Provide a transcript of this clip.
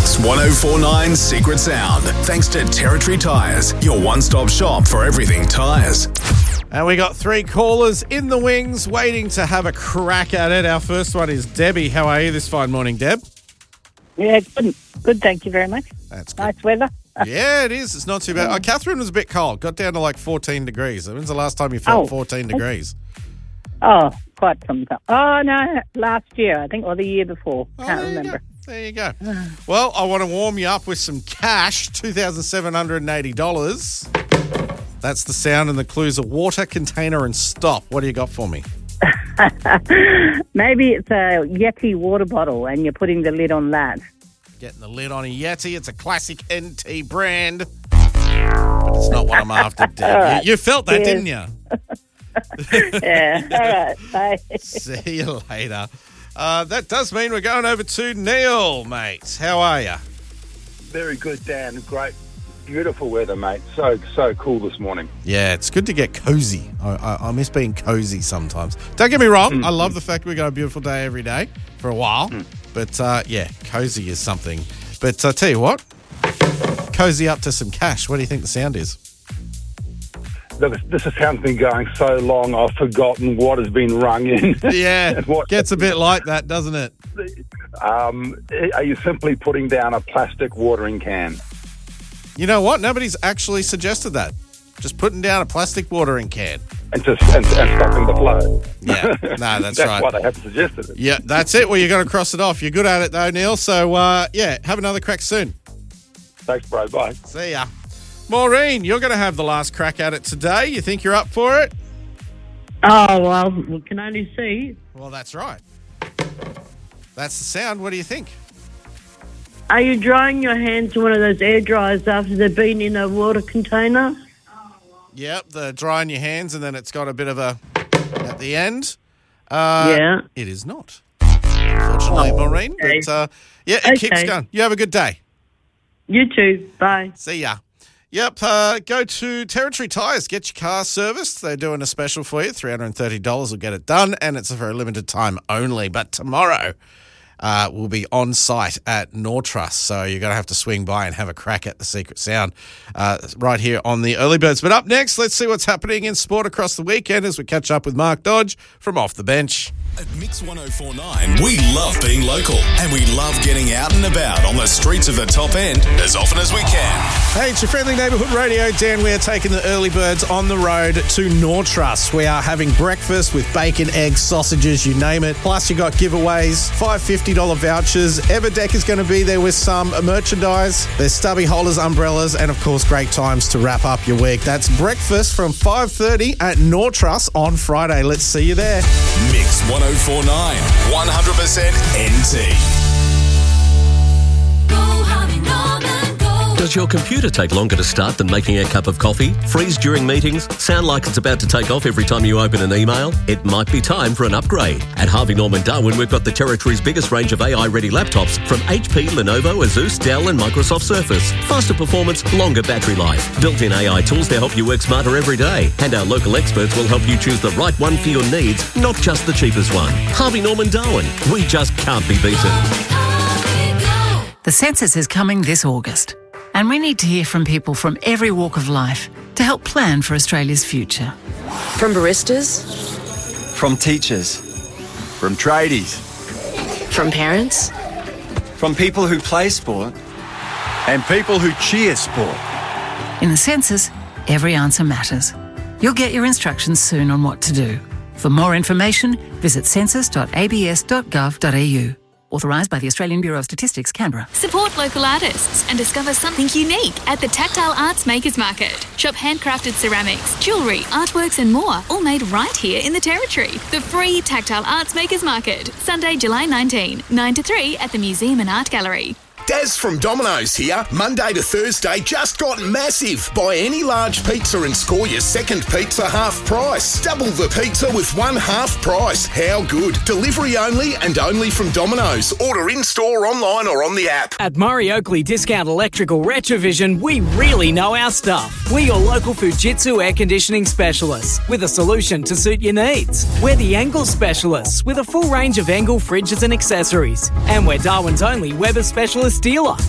Mix 1049 Secret Sound. Thanks to Territory Tyres, your one-stop shop for everything tyres. And we got 3 callers in the wings waiting to have a crack at it. Our first one is Debbie. How are you this fine morning, Deb? Yeah, good. Thank you very much. That's good. Nice weather. Yeah, it is. It's not too bad. Catherine was a bit cold. Got down to like 14 degrees. When's the last time you felt 14 degrees? Oh, quite some time. Oh, no, last year, I think, or the year before. Can't remember. There you go. Well, I want to warm you up with some cash, $2,780. That's the sound, and the clues are water, container, and stop. What do you got for me? Maybe it's a Yeti water bottle and you're putting the lid on that. Getting the lid on a Yeti. It's a classic NT brand. But it's not what I'm after, Deb. Right. You felt that, didn't you? Yeah. All right. Bye. See you later. That does mean we're going over to Neil, mate. How are you? Very good, Dan. Great. Beautiful weather, mate. So cool this morning. Yeah, it's good to get cozy. I miss being cozy sometimes. Don't get me wrong. I love the fact we got a beautiful day every day for a while. But, yeah, cozy is something. But I tell you what, cozy up to some cash. What do you think the sound is? This sound's been going so long, I've forgotten what has been rung in. Yeah, gets a bit like that, doesn't it? Are you simply putting down a plastic watering can? You know what? Nobody's actually suggested that. Just putting down a plastic watering can. And stopping the flow. Yeah, no, that's right. That's why they haven't suggested it. Yeah, that's it. Well, you got to cross it off. You're good at it, though, Neil. So, yeah, have another crack soon. Thanks, bro. Bye. See ya. Maureen, you're going to have the last crack at it today. You think you're up for it? Oh, well, we can only see. Well, that's right. That's the sound. What do you think? Are you drying your hands in one of those air dryers after they've been in a water container? Yep, the drying your hands and then it's got a bit of a at the end. Yeah. It is not, unfortunately, Maureen. Okay. But, yeah, it keeps going. You have a good day. You too. Bye. See ya. Yep, go to Territory Tyres. Get your car serviced. They're doing a special for you. $330 will get it done, and it's for a limited time only. But tomorrow we'll be on site at Nortrust, so you're going to have to swing by and have a crack at the Secret Sound right here on the Early Birds. But up next, let's see what's happening in sport across the weekend as we catch up with Mark Dodge from Off the Bench. At Mix 1049, we love being local and we love getting out and about on the streets of the top end as often as we can. Hey, it's your friendly neighbourhood radio. Dan, we are taking the early birds on the road to Nortrust. We are having breakfast with bacon, eggs, sausages, you name it. Plus, you got giveaways, $550 vouchers. Everdeck is going to be there with some merchandise. There's stubby holders, umbrellas, and, of course, great times to wrap up your week. That's breakfast from 5:30 at Nortrust on Friday. Let's see you there. Mix 1049, 100% NT. Does your computer take longer to start than making a cup of coffee? Freeze during meetings? Sound like it's about to take off every time you open an email? It might be time for an upgrade. At Harvey Norman Darwin, we've got the Territory's biggest range of AI-ready laptops from HP, Lenovo, Asus, Dell and Microsoft Surface. Faster performance, longer battery life. Built-in AI tools to help you work smarter every day. And our local experts will help you choose the right one for your needs, not just the cheapest one. Harvey Norman Darwin. We just can't be beaten. The census is coming this August, and we need to hear from people from every walk of life to help plan for Australia's future. From baristas, from teachers, from tradies, from parents, from people who play sport, and people who cheer sport. In the census, every answer matters. You'll get your instructions soon on what to do. For more information, visit census.abs.gov.au. Authorised by the Australian Bureau of Statistics, Canberra. Support local artists and discover something unique at the Tactile Arts Makers Market. Shop handcrafted ceramics, jewellery, artworks and more, all made right here in the Territory. The free Tactile Arts Makers Market, Sunday, July 19, 9 to 3 at the Museum and Art Gallery. Daz from Domino's here. Monday to Thursday just got massive. Buy any large pizza and score your second pizza half price. Double the pizza with one half price. How good? Delivery only and only from Domino's. Order in-store, online or on the app. At Murray Oakley Discount Electrical Retrovision, we really know our stuff. We're your local Fujitsu air conditioning specialists with a solution to suit your needs. We're the Engel specialists with a full range of Engel fridges and accessories. And we're Darwin's only Weber specialist dealer.